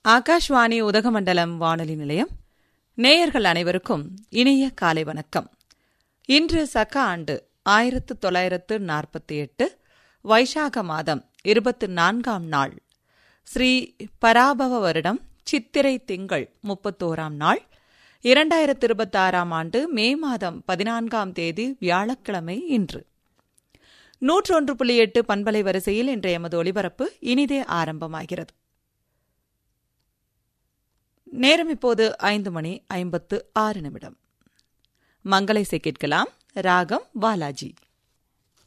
ஆகாஷ்வாணி உதகமண்டலம் வானொலி நிலையம். நேயர்கள் அனைவருக்கும் இனிய காலை வணக்கம். இன்று சக ஆண்டு 1948 வைசாக மாதம் 24ஆம் நாள், ஸ்ரீ பராபவ வருடம் சித்திரை திங்கள் 31ஆம் நாள், 2026ஆம் ஆண்டு மே மாதம் 14ஆம் தேதி வியாழக்கிழமை. இன்று 101.8 பண்பலை வரிசையில் இன்றைய எமது ஒலிபரப்பு இனிதே ஆரம்பமாகிறது. நேரம் இப்போது 5:56. மங்கள இசை கேட்கலாம். ராகம் வாலாஜி.